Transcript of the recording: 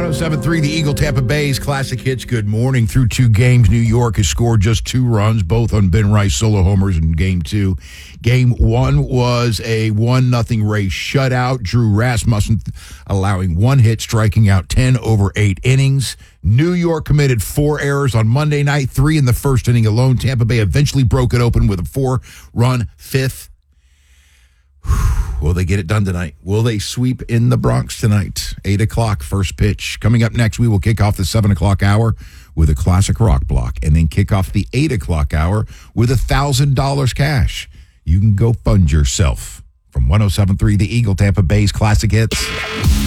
107.3, the Eagle Tampa Bay's classic hits. Good morning. Through 2 games, New York has scored just 2 runs, both on Ben Rice solo homers in Game 2. Game 1 was a 1-0 Rays shutout. Drew Rasmussen allowing 1 hit, striking out 10 over 8 innings. New York committed 4 errors on Monday night, 3 in the first inning alone. Tampa Bay eventually broke it open with a 4-run fifth. Will they get it done tonight? Will they sweep in the Bronx tonight? 8 o'clock, first pitch. Coming up next, we will kick off the 7 o'clock hour with a classic rock block and then kick off the 8 o'clock hour with $1,000 cash. You can go fund yourself. From 107.3, the Eagle Tampa Bay's classic hits.